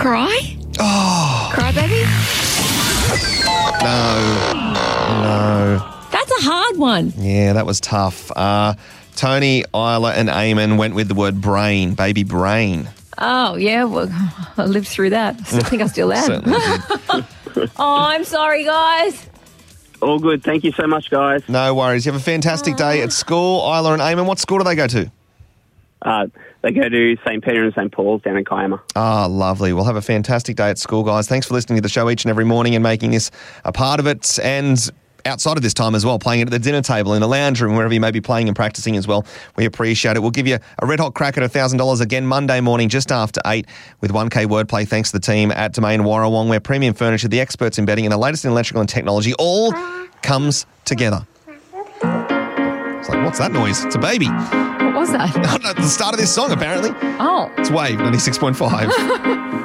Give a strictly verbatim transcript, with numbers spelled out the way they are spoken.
Cry? Oh. Cry baby? No. No. That's a hard one. Yeah, that was tough. Uh, Tony, Isla and Eamon went with the word brain, baby brain. Oh, yeah. Well, I lived through that. I still think I still am. Certainly did. Oh, I'm sorry, guys. All good. Thank you so much, guys. No worries. You have a fantastic day at school. Isla and Eamon, what school do they go to? Uh, they go to Saint Peter and Saint Paul's down in Kiama. Ah, lovely. We'll have a fantastic day at school, guys. Thanks for listening to the show each and every morning and making this a part of it. And outside of this time as well, playing it at the dinner table, in the lounge room, wherever you may be playing and practicing as well. We appreciate it. We'll give you a red hot crack at one thousand dollars again Monday morning just after eight with one K wordplay thanks to the team at Domain Warrawong, where premium furniture, the experts in bedding and the latest in electrical and technology all comes together. It's like, what's that noise? It's a baby. What was that? At the start of this song, apparently. Oh. It's Wave ninety-six point five.